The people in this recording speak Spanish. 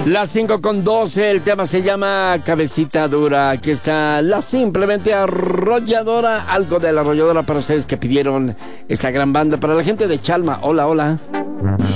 Las 5:12, el tema se llama Cabecita Dura. Aquí está la simplemente arrolladora, algo de la arrolladora para ustedes que pidieron esta gran banda. Para la gente de Chalma, hola, hola.